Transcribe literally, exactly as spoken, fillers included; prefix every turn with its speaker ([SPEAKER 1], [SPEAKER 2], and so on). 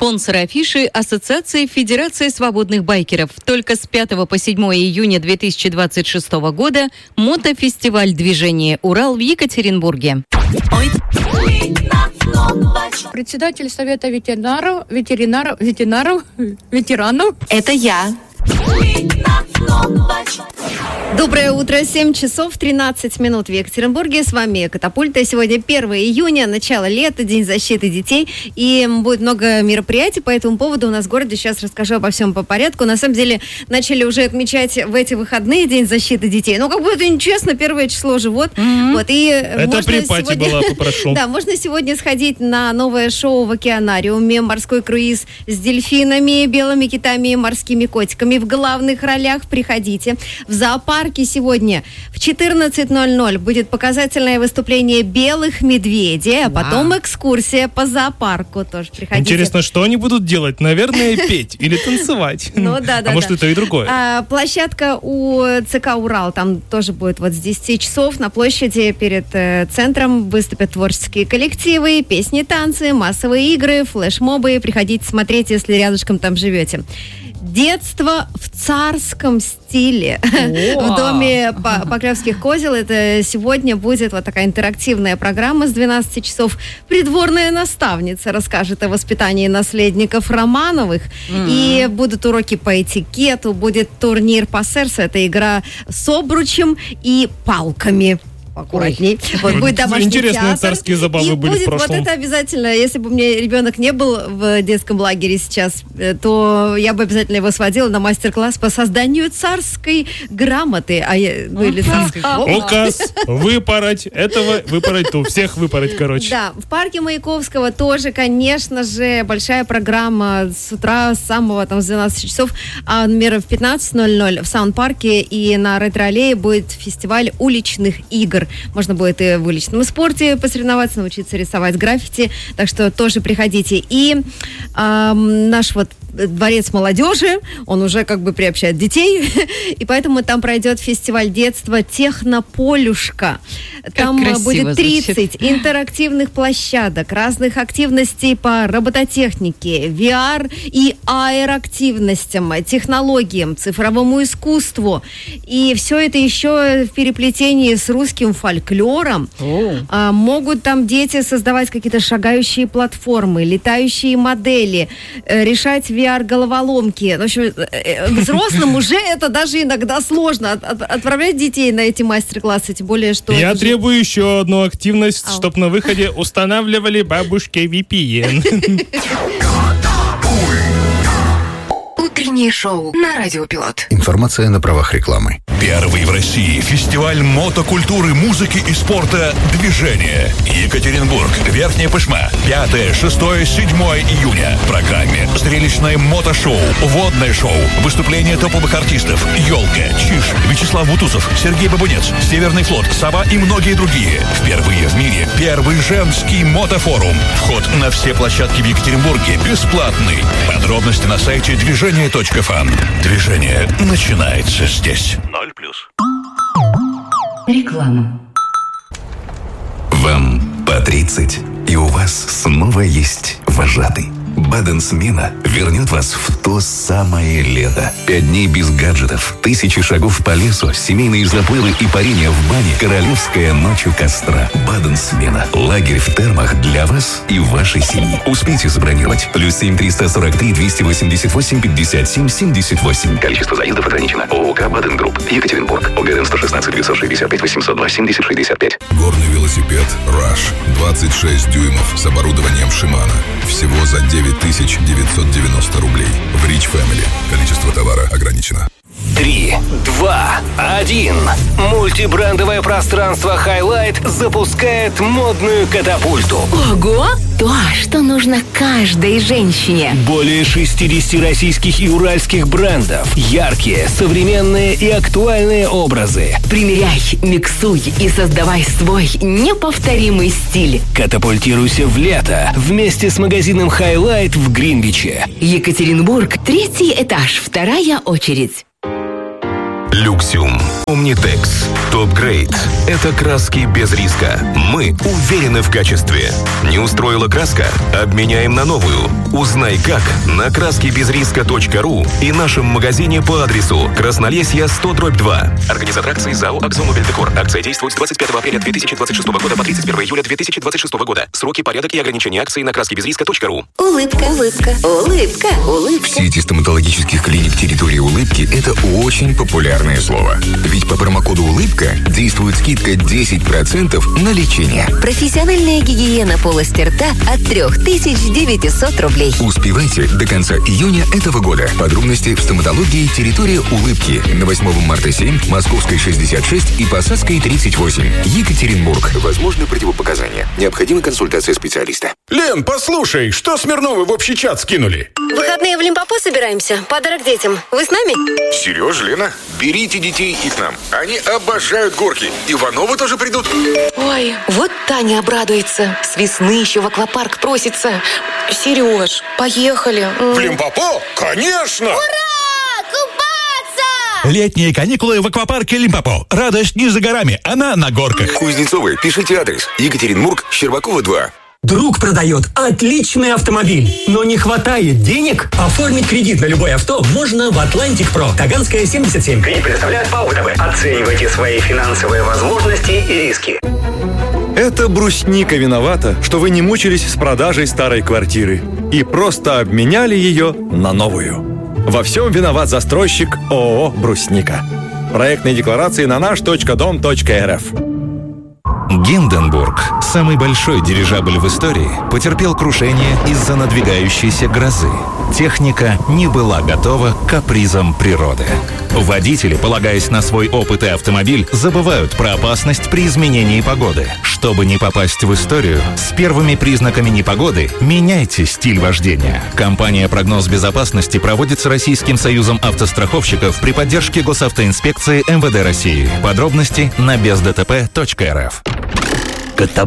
[SPEAKER 1] Спонсор афиши – Ассоциация Федерации свободных байкеров. Только с пятого по седьмое июня две тысячи двадцать шестого года мотофестиваль «Движение Урал» в Екатеринбурге.
[SPEAKER 2] Председатель Совета ветеринаров, ветеринаров, ветеринаров, ветеранов.
[SPEAKER 3] Это я.
[SPEAKER 4] Доброе утро, семь часов тринадцать минут в Екатеринбурге. С вами Катапульта. Сегодня первое июня, начало лета, День защиты детей. И будет много мероприятий по этому поводу у нас в городе. Сейчас расскажу обо всем по порядку. На самом деле, начали уже отмечать в эти выходные День защиты детей. Ну, как бы это нечестно, первое число же, вот. Mm-hmm. вот и
[SPEAKER 5] это при пати
[SPEAKER 4] сегодня...
[SPEAKER 5] была, попрошу.
[SPEAKER 4] Да, можно сегодня сходить на новое шоу в океанариуме, морской круиз с дельфинами, белыми китами и морскими котиками в главных ролях. Приходите. В зоопарке сегодня в четырнадцать ноль ноль будет показательное выступление белых медведей, а потом экскурсия по зоопарку тоже. Приходите.
[SPEAKER 5] Интересно, что они будут делать? Наверное, петь или танцевать.
[SPEAKER 4] Ну да, да.
[SPEAKER 5] А может, это и другое.
[SPEAKER 4] А, площадка у ЦК «Урал», там тоже будет вот с десяти часов на площади перед э, центром выступят творческие коллективы, песни, танцы, массовые игры, флешмобы. Приходите смотреть, если рядышком там живете. Детство в царском стиле в доме Поклевских козел. Это сегодня будет вот такая интерактивная программа с двенадцати часов. Придворная наставница расскажет о воспитании наследников Романовых. Mm-hmm. И будут уроки по этикету, будет турнир по сердцу. Это игра с обручем и палками. Аккуратней. Вот будет домашний
[SPEAKER 5] Интересные
[SPEAKER 4] театр.
[SPEAKER 5] Царские забавы
[SPEAKER 4] и
[SPEAKER 5] были
[SPEAKER 4] будет
[SPEAKER 5] в прошлом.
[SPEAKER 4] Вот это обязательно. Если бы у меня ребенок не был в детском лагере сейчас, то я бы обязательно его сводила на мастер-класс по созданию царской грамоты. А я, ну, или царской грамоты.
[SPEAKER 5] Указ выпороть этого, выпороть, то всех выпороть, короче.
[SPEAKER 4] Да, в парке Маяковского тоже, конечно же, большая программа с утра, с самого там с двенадцати часов. А, например, в пятнадцать ноль ноль в Саунд-парке и на ретро-аллее будет фестиваль уличных игр. Можно будет и в уличном спорте посоревноваться, научиться рисовать граффити. Так что тоже приходите. И э, наш вот дворец молодежи, он уже как бы приобщает детей, и поэтому там пройдет фестиваль детства «Технополюшка». Там будет тридцать звучит. Интерактивных площадок, разных активностей по робототехнике, ви ар и эй ар-активностям, технологиям, цифровому искусству. И все это еще в переплетении с русским фольклором. А, могут там дети создавать какие-то шагающие платформы, летающие модели, решать ви ар-головоломки. В общем, взрослым уже это даже иногда сложно от, отправлять детей на эти мастер-классы, тем более, что...
[SPEAKER 5] Я требую еще одну активность,
[SPEAKER 4] Ау.
[SPEAKER 5] чтобы на выходе устанавливали бабушке ви пи эн.
[SPEAKER 3] Утреннее шоу на Радио Пилот.
[SPEAKER 6] Информация на правах рекламы.
[SPEAKER 7] Первый в России фестиваль мотокультуры, музыки и спорта «Движение». Екатеринбург, Верхняя Пышма. пятое, шестое, седьмое июня. В программе зрелищное мотошоу, водное шоу, выступления топовых артистов «Елка», «Чиж», Вячеслав Бутусов, Сергей Бабунец, «Северный флот», «Сова» и многие другие. Впервые в мире первый женский мотофорум. Вход на все площадки в Екатеринбурге бесплатный. Подробности на сайте движение точка фан. Движение начинается здесь. Ноль плюс.
[SPEAKER 3] Реклама.
[SPEAKER 8] Вам по тридцать, и у вас снова есть вожатый. Баден-смена вернет вас в то самое лето. Пять дней без гаджетов, тысячи шагов по лесу, семейные заплывы и парение в бане, королевская ночь у костра. Баден-смена. Лагерь в термах для вас и вашей семьи. Успейте забронировать. Плюс семь триста сорок три двести восемьдесят восемь пятьдесят семь семьдесят восемь. Количество заездов ограничено. ООК «Баден Групп». Екатеринбург. ОГРН сто шестнадцать девятьсот шестьдесят пять восемьсот два семьдесят шестьдесят пять.
[SPEAKER 9] Горный велосипед Rush. двадцать шесть дюймов с оборудованием Shimano. Всего за девять тысяч девятьсот девяносто рублей. В Rich Family. Количество товара ограничено.
[SPEAKER 10] Три, два, один. Мультибрендовое пространство Highlight запускает модную катапульту.
[SPEAKER 3] Ого! То, что нужно каждой женщине.
[SPEAKER 10] Более шестьдесят российских и уральских брендов. Яркие, современные и актуальные образы.
[SPEAKER 3] Примеряй, миксуй и создавай свой неповторимый стиль.
[SPEAKER 10] Катапультируйся в лето вместе с магазином Highlight в Гринвиче.
[SPEAKER 3] Екатеринбург, третий этаж, вторая очередь.
[SPEAKER 8] Люксиум. Omnitex. Топ-грейд. Это краски без риска. Мы уверены в качестве. Не устроила краска? Обменяем на новую. Узнай как на краски без риска точка ру и нашем магазине по адресу Краснолесье сто дробь два. Организатор акции ЗАО «Акзомобильдекор». Акция действует с двадцать пятого апреля две тысячи двадцать шестого года по тридцать первого июля две тысячи двадцать шестого года. Сроки, порядок и ограничения акции на краски без риска точка ру.
[SPEAKER 3] Улыбка, улыбка, улыбка, улыбка.
[SPEAKER 6] В сети стоматологических клиник территории улыбки это очень популярное слово. Ведь по промокоду «Улыбка» действует скидка десять процентов на лечение.
[SPEAKER 3] Профессиональная гигиена полости рта от три тысячи девятьсот рублей.
[SPEAKER 6] Успевайте до конца июня этого года. Подробности в стоматологии территории улыбки на восьмого марта семь, Московской шестьдесят шесть и Посадской тридцать восемь. Екатеринбург. Возможны противопоказания. Необходима консультация специалиста.
[SPEAKER 11] Лен, послушай, что Смирновы в общий чат скинули?
[SPEAKER 12] В выходные в Лимпопо собираемся. Подарок детям. Вы с нами?
[SPEAKER 11] Сереж, Лена, берите детей и к нам. Они обожают горки. Ивановы тоже придут.
[SPEAKER 3] Ой, вот Таня обрадуется. С весны еще в аквапарк просится. Сереж, поехали.
[SPEAKER 11] В Лимпопо? Конечно!
[SPEAKER 12] Ура! Купаться!
[SPEAKER 7] Летние каникулы в аквапарке Лимпопо. Радость не за горами, она на горках.
[SPEAKER 6] Кузнецовы, пишите адрес. Екатеринбург, Щербакова два.
[SPEAKER 13] Друг продает отличный автомобиль, но не хватает денег? Оформить кредит на любое авто можно в Atlantic Pro. Таганская, семьдесят семь. Кредит предоставляет ПАО ВТБ. Оценивайте свои финансовые возможности и риски.
[SPEAKER 14] Это брусника виновата, что вы не мучились с продажей старой квартиры и просто обменяли ее на новую. Во всем виноват застройщик ООО «Брусника». Проектные декларации на наш точка дом точка эр эф.
[SPEAKER 15] Гинденбург, самый большой дирижабль в истории, потерпел крушение из-за надвигающейся грозы. Техника не была готова к капризам природы. Водители, полагаясь на свой опыт и автомобиль, забывают про опасность при изменении погоды. Чтобы не попасть в историю, с первыми признаками непогоды меняйте стиль вождения. Компания «Прогноз безопасности» проводится Российским союзом автостраховщиков при поддержке Госавтоинспекции эм вэ дэ России. Подробности на без дэ тэ пэ точка эр эф.